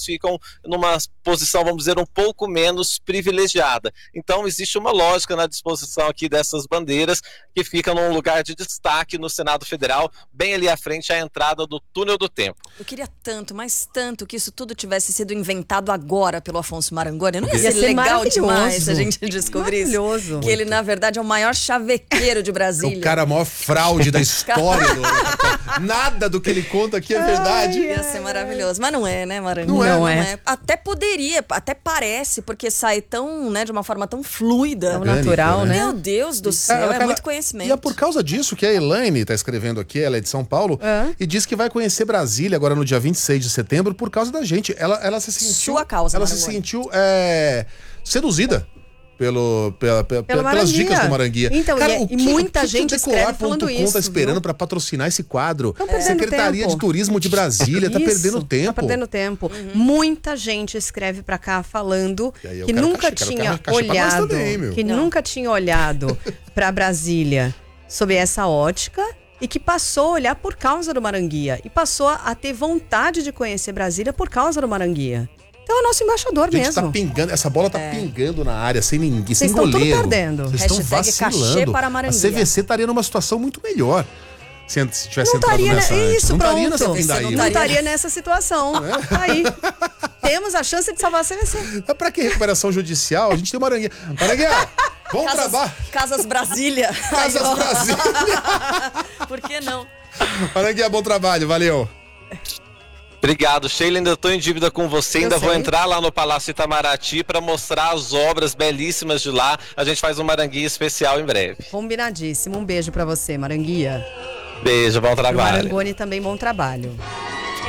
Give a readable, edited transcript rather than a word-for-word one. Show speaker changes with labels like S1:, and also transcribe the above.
S1: ficam numa posição, vamos dizer, um pouco menos privilegiada. Então existe uma lógica na disposição aqui dessas bandeiras, que ficam num lugar de destaque no Senado Federal, bem ali à frente à entrada do Túnel do Tempo.
S2: Eu queria tanto, mas tanto, que isso tudo tivesse sido inventado agora pelo Afonso Marangoni. Não ia ser legal demais se a gente descobrisse que ele, na verdade, é o maior chavequeiro de Brasília.
S3: O cara, a maior fraude da história. Nada do que ele conta aqui é verdade.
S2: Ia ser maravilhoso. Mas não é, né, Marangoni?
S3: Não é.
S2: Até poderia, até parece, porque sai tão, né, de uma forma tão fluida.
S3: Tão natural,
S2: né? Meu Deus do céu, é muito conhecimento.
S3: E é por causa disso que a Elaine está escrevendo aqui, ela é de São Paulo, e diz que vai conhecer Brasília agora no dia 26 de setembro por causa da gente. Ela se sentiu...
S2: Sua causa,
S3: Ela se sentiu seduzida pelas dicas do Maranguia.
S4: Então,
S3: cara,
S4: e muita gente escreve falando isso.
S3: Tá esperando para patrocinar esse quadro. Secretaria
S4: tempo.
S3: de Turismo de Brasília tá perdendo tempo.
S4: Tá perdendo tempo. Muita gente escreve pra cá falando que nunca tinha olhado, nunca tinha olhado pra Brasília sob essa ótica e que passou a olhar por causa do Maranguia e passou a ter vontade de conhecer Brasília por causa do Maranguia. Então é o nosso embaixador mesmo.
S3: Tá pingando, essa bola tá pingando na área, sem ninguém, sem
S4: goleiro. Vocês estão tudo perdendo.
S3: Vocês estão vacilando.
S2: Para
S3: a CVC estaria numa situação muito melhor se tivesse entrado nessa
S4: isso,
S3: não
S4: pronto.
S3: Estaria nessa pindaíba.
S4: Não estaria nessa situação. Aí, temos a chance de salvar a CVC.
S3: Pra que recuperação judicial? A gente tem Maranguia. Maranguia, bom trabalho.
S2: Casas Brasília.
S3: Casas Brasília.
S2: Por que não?
S3: Maranguia, bom trabalho, valeu.
S1: Obrigado, Sheila, ainda estou em dívida com você, ainda vou entrar lá no Palácio Itamaraty para mostrar as obras belíssimas de lá. A gente faz um Maranguia especial em breve.
S4: Combinadíssimo, um beijo para você, Maranguia.
S1: Beijo, bom trabalho.
S4: Marangoni também, bom trabalho.